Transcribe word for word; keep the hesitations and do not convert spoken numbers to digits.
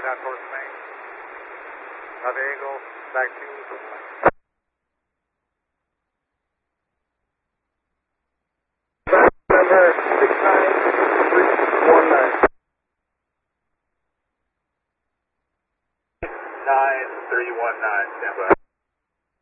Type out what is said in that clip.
out towards the main. Another Eagle, back to number six nine three one nine. nine three one nine, stand by.